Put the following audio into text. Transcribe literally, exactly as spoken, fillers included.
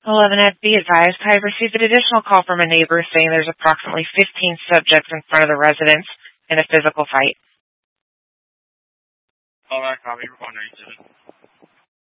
eleven F B advised, I have received an additional call from a neighbor saying there's approximately fifteen subjects in front of the residence in a physical fight. All right, copy. We're on ninety-seven.